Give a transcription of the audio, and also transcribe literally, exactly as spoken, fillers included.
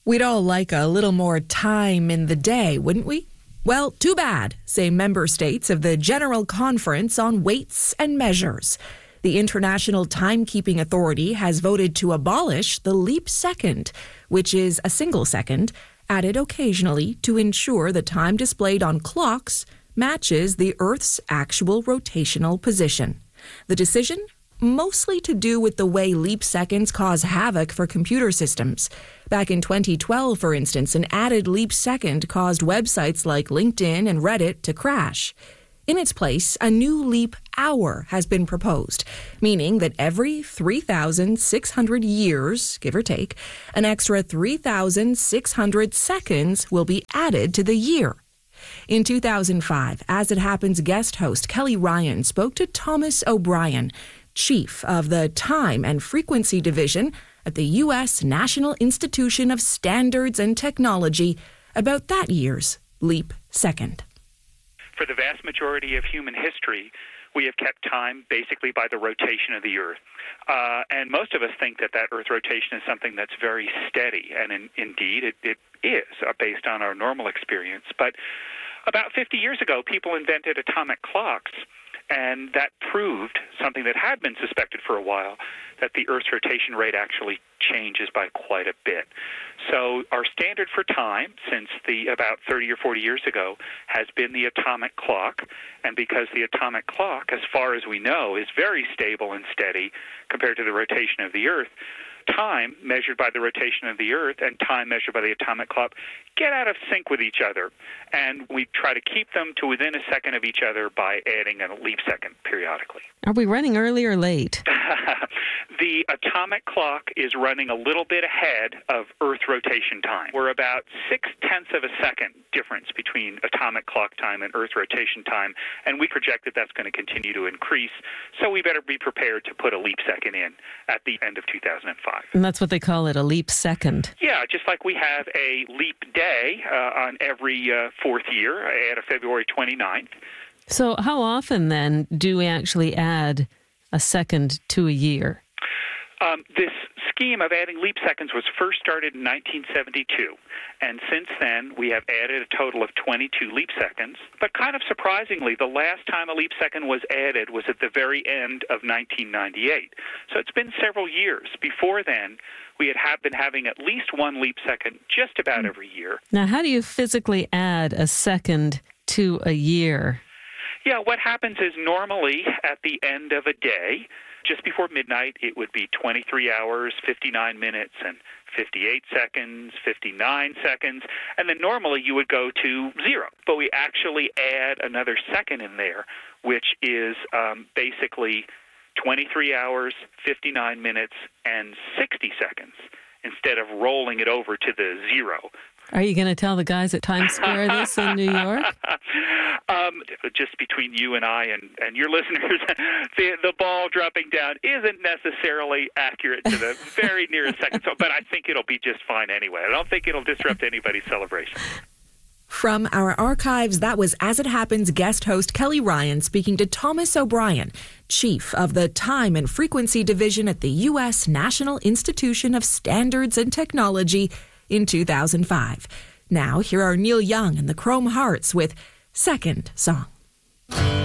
We'd all like a little more time in the day, wouldn't we? Well, too bad, say member states of the General Conference on Weights and Measures. The International Timekeeping Authority has voted to abolish the leap second, which is a single second added occasionally to ensure the time displayed on clocks matches the Earth's actual rotational position. The decision? Mostly to do with the way leap seconds cause havoc for computer systems. Back in twenty twelve, for instance, an added leap second caused websites like LinkedIn and Reddit to crash. In its place, a new leap hour has been proposed, meaning that every three thousand six hundred years, give or take, an extra three thousand six hundred seconds will be added to the year. In two thousand five, As It Happens guest host Kelly Ryan spoke to Thomas O'Brien, chief of the Time and Frequency Division at the U S National Institution of Standards and Technology, about that year's leap second. For the vast majority of human history, we have kept time basically by the rotation of the Earth. Uh, and most of us think that that Earth rotation is something that's very steady, and in, indeed it, it is uh, based on our normal experience. But about fifty years ago, people invented atomic clocks, and that proved something that had been suspected for a while, that the Earth's rotation rate actually changes by quite a bit. So our standard for time since the about thirty or forty years ago has been the atomic clock. And because the atomic clock, as far as we know, is very stable and steady compared to the rotation of the Earth, time measured by the rotation of the Earth and time measured by the atomic clock get out of sync with each other. And we try to keep them to within a second of each other by adding a leap second periodically. Are we running early or late? The atomic clock is running a little bit ahead of Earth rotation time. We're about six-tenths of a second difference between atomic clock time and Earth rotation time, and we project that that's going to continue to increase, so we better be prepared to put a leap second in at the end of two thousand five. And that's what they call it, a leap second. Yeah, just like we have a leap day uh, on every uh, fourth year, at a February twenty-ninth. So how often, then, do we actually add a second to a year? Um, this scheme of adding leap seconds was first started in nineteen seventy-two, and since then we have added a total of twenty-two leap seconds. But kind of surprisingly, the last time a leap second was added was at the very end of nineteen ninety-eight. So it's been several years. Before then, we had have been having at least one leap second just about every year. Now, how do you physically add a second to a year? Yeah, what happens is normally at the end of a day, just before midnight, it would be twenty-three hours, fifty-nine minutes, and fifty-eight seconds, fifty-nine seconds, and then normally you would go to zero. But we actually add another second in there, which is um, basically twenty-three hours, fifty-nine minutes, and sixty seconds, instead of rolling it over to the zero. Are you going to tell the guys at Times Square this in New York? um, just between you and I and, and your listeners, the, the ball dropping down isn't necessarily accurate to the very nearest second, so, but I think it'll be just fine anyway. I don't think it'll disrupt anybody's celebration. From our archives, that was As It Happens guest host Kelly Ryan speaking to Thomas O'Brien, chief of the Time and Frequency Division at the U S National Institution of Standards and Technology in two thousand five. Now, here are Neil Young and the Chrome Hearts with Second Song.